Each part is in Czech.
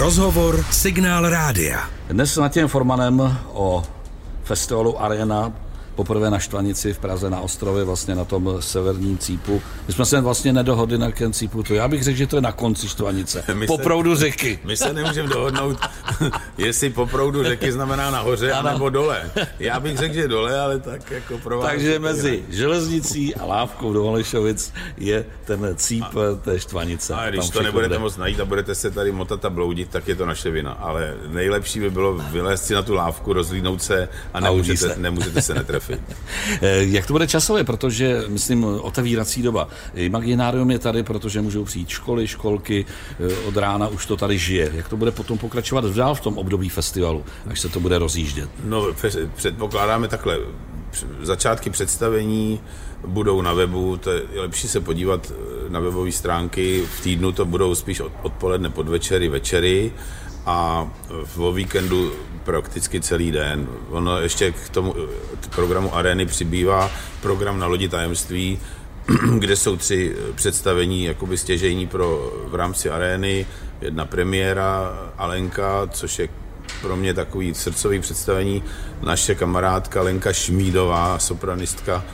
Rozhovor Signál Rádia. Dnes s Matějem Formanem o festivalu Arena, poprvé na Štvanici v Praze na ostrově, vlastně na tom severním cípu. My jsme se vlastně nedohodli na jakém cípu to. Já bych řekl, že to je na konci Štvanice. Po proudu řeky. My se nemůžeme dohodnout, jestli po proudu řeky znamená nahoře, nebo dole. Já bych řekl, že dole, ale tak jako pro vás. Takže mezi železnicí a Lávkou do Holešovic je ten cíp té Štvanice. A když to nebudete moc najít a budete se tady motat a bloudit, tak je to naše vina. Ale nejlepší by bylo vylézt si na tu lávku, rozlídnout se a nemůžete se netrefit. Jak to bude časově, protože, myslím, otevírací doba. Imaginárium je tady, protože můžou přijít školy, školky, od rána už to tady žije. Jak to bude potom pokračovat dál v tom období festivalu, až se to bude rozjíždět? No, předpokládáme takhle. Začátky představení budou na webu, to je lepší se podívat na webové stránky. V týdnu to budou spíš odpoledne, podvečery, večery a o víkendu prakticky celý den. Ono ještě k tomu programu Areny přibývá program Na lodi tajemství, kde jsou 3 představení jakoby stěžejní v rámci Arény. Jedna premiéra Alenka, což je pro mě takový srdcový představení. Naše kamarádka Lenka Šmídová, sopranistka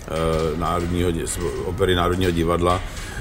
opery Národního divadla,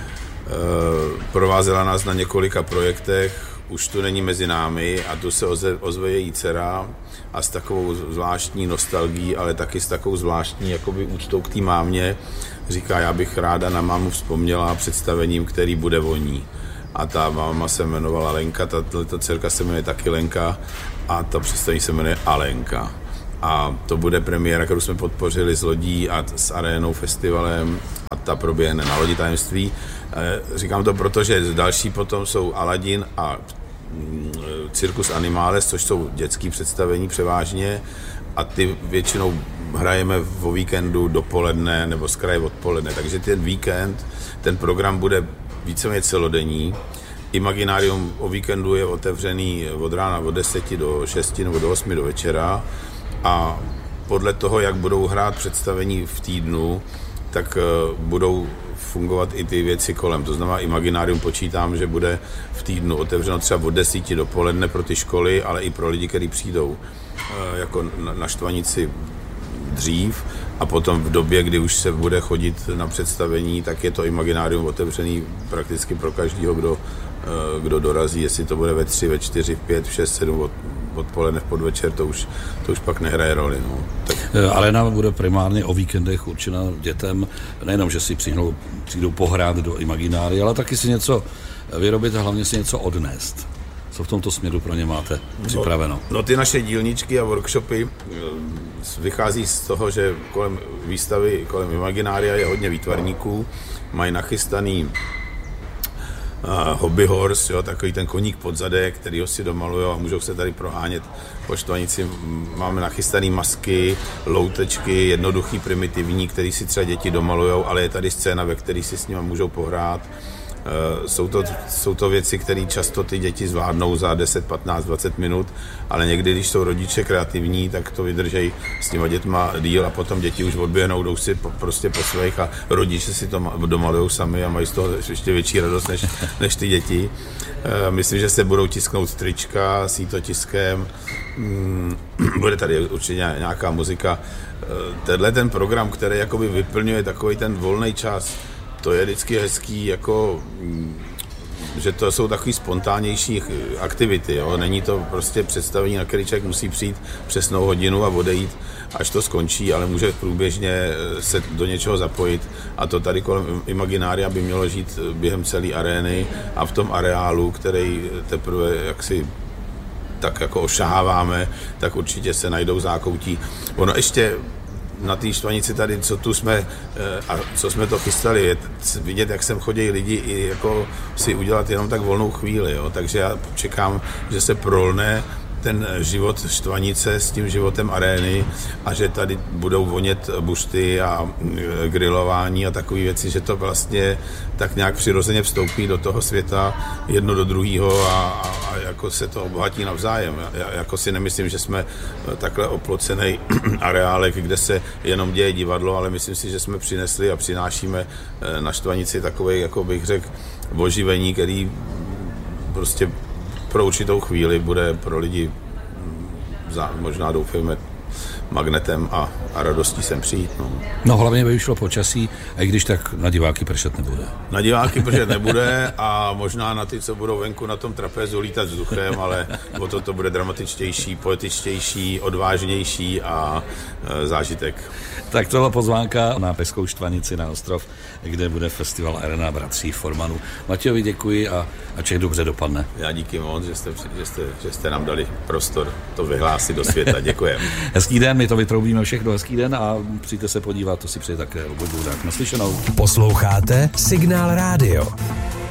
provázela nás na několika projektech. Už tu není mezi námi a tu se ozve její dcera a s takovou zvláštní nostalgií, ale taky s takovou zvláštní jakoby úctou k té mámě říká, já bych ráda na mámu vzpomněla představením, který bude o ní. A ta máma se jmenovala Lenka, ta dcerka se jmenuje taky Lenka a ta představení se jmenuje Alenka. A to bude premiéra, kterou jsme podpořili s Lodí a s Arénou festivalem a ta proběhne Na lodi tajemství. Říkám to proto, že další potom jsou Aladin a Circus Animales, což jsou dětský představení převážně a ty většinou hrajeme o víkendu dopoledne nebo z kraje odpoledne, takže ten víkend, ten program bude víceméně celodenní. Imaginárium o víkendu je otevřený od rána od 10 do 6 nebo do 8 do večera a podle toho, jak budou hrát představení v týdnu, tak budou fungovat i ty věci kolem. To znamená, Imaginárium počítám, že bude v týdnu otevřeno třeba od 10 dopoledne pro ty školy, ale i pro lidi, kteří přijdou jako na Štvanici dřív a potom v době, kdy už se bude chodit na představení, tak je to Imaginárium otevřený prakticky pro každého, kdo dorazí, jestli to bude ve 3, ve 4, v 5, v 6, 7 odpoledne v podvečer, to už pak nehraje roli. No. Tak. Arena bude primárně o víkendech určena dětem, nejenom, že si přijdou pohrát do Imaginária, ale taky si něco vyrobit a hlavně si něco odnést. Co v tomto směru pro ně máte připraveno? No ty naše dílničky a workshopy vychází z toho, že kolem výstavy, kolem Imaginária je hodně výtvarníků, mají nachystaný hobby horse, jo, takový ten koník pod zadek, který ho si domalujou a můžou se tady prohánět po Štvanici. Máme nachystané masky, loutečky, jednoduchý, primitivní, který si třeba děti domalujou, ale je tady scéna, ve které si s nimi můžou pohrát. Jsou to věci, které často ty děti zvládnou za 10, 15, 20 minut, ale někdy, když jsou rodiče kreativní, tak to vydržejí s těma dětma díl a potom děti už odběhnou, jdou si prostě po svých a rodiče si to domalujou sami a mají z toho ještě větší radost než ty děti. Myslím, že se budou tisknout trička sítotiskem, bude tady určitě nějaká muzika. Tenhle ten program, který jakoby vyplňuje takový ten volný čas, to je vždycky hezký, jako, že to jsou takový spontánnější aktivity. Jo? Není to prostě představení, na který člověk musí přijít přesnou hodinu a odejít, až to skončí, ale může průběžně se do něčeho zapojit. A to tady kolem Imaginária by mělo žít během celé arény a v tom areálu, který teprve jaksi tak jako ošaháváme, tak určitě se najdou zákoutí. Ono ještě na té Štvanici tady, co tu jsme a co jsme to chystali, je vidět, jak sem chodí lidi i jako si udělat jenom tak volnou chvíli, jo. Takže já čekám, že se prolne ten život Štvanice s tím životem arény a že tady budou vonět bušty a grilování a takové věci, že to vlastně tak nějak přirozeně vstoupí do toho světa jedno do druhého a jako se to obohatí navzájem. Já jako si nemyslím, že jsme takhle oplocený areálek, kde se jenom děje divadlo, ale myslím si, že jsme přinesli a přinášíme na Štvanici takové, jako bych řekl, oživení, který prostě pro určitou chvíli bude pro lidi možná doufejme magnetem a radostí sem přijít. No hlavně by vyšlo počasí, a i když tak na diváky pršet nebude. Na diváky pršet nebude a možná na ty, co budou venku na tom trapezu lítat vzduchem, ale o to bude dramatičtější, poetičtější, odvážnější a zážitek. Tak tohle pozvánka na Peskou Štvanici na ostrov, kde bude festival Arena bratří Formanů. Matějovi děkuji a Čech dobře dopadne. Já díky moc, že jste nám dali prostor to vyhlásit do světa. Děkujeme. Hezký den, my to vytroubíme všechno. Hezký den a přijďte se podívat, to si přeje také Luboš Boudák. Naslyšenou. Posloucháte Signál Radio.